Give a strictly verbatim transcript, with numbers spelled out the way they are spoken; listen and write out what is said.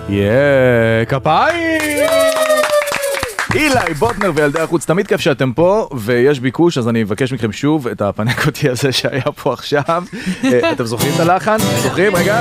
יאה, כפיים! אילי בוטנר וילדי החוץ, תמיד כיף שאתם פה ויש ביקוש, אז אני מבקש מכם שוב את הפנקוטי הזה שהיה פה עכשיו. אתם זוכרים את הלחן? זוכרים? רגע.